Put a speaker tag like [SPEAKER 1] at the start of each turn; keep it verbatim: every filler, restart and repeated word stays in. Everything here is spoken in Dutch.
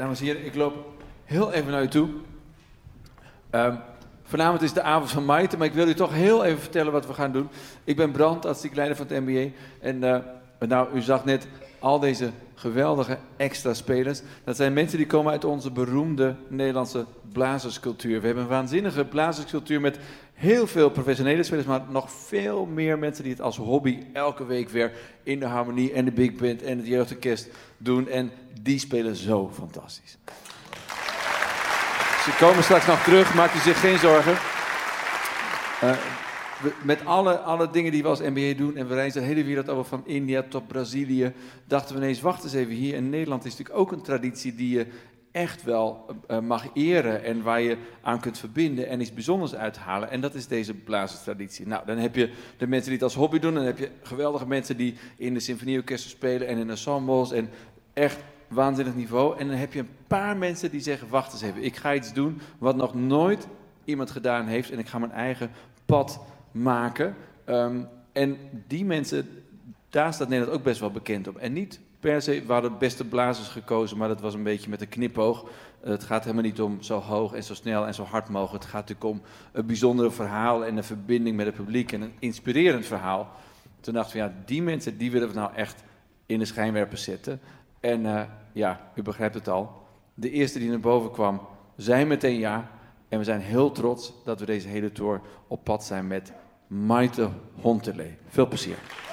[SPEAKER 1] dames en heren, ik loop heel even naar u toe. Um, vanavond is de avond van Maite, maar ik wil u toch heel even vertellen wat we gaan doen. Ik ben Brand, artistiek leider van het N B A. En uh, nou, u zag net al deze geweldige extra spelers. Dat zijn mensen die komen uit onze beroemde Nederlandse blazerscultuur. We hebben een waanzinnige blazerscultuur met heel veel professionele spelers, maar nog veel meer mensen die het als hobby elke week weer in de harmonie en de big band en het jeugdorkest doen. En die spelen zo fantastisch. Ze komen straks nog terug, maakt u zich geen zorgen. Uh, we, met alle, alle dingen die we als N B A doen, en we reizen de hele wereld over van India tot Brazilië, dachten we ineens, wacht eens even, hier in Nederland is natuurlijk ook een traditie die je echt wel uh, mag eren en waar je aan kunt verbinden en iets bijzonders uithalen. En dat is deze blazerstraditie. Nou, dan heb je de mensen die het als hobby doen, dan heb je geweldige mensen die in de symfonieorkesten spelen en in ensembles en echt waanzinnig niveau. En dan heb je een paar mensen die zeggen, wacht eens even, ik ga iets doen wat nog nooit iemand gedaan heeft en ik ga mijn eigen pad maken. Um, en die mensen, daar staat Nederland ook best wel bekend op. En niet per se, we hadden beste blazers gekozen, maar dat was een beetje met een knipoog. Uh, het gaat helemaal niet om zo hoog en zo snel en zo hard mogelijk. Het gaat natuurlijk om een bijzonder verhaal en een verbinding met het publiek en een inspirerend verhaal. Toen dachten we, ja, die mensen, die willen we nou echt in de schijnwerpers zetten. En uh, ja, u begrijpt het al. De eerste die naar boven kwam, zei meteen ja. En we zijn heel trots dat we deze hele tour op pad zijn met Maite Honterlee. Veel plezier.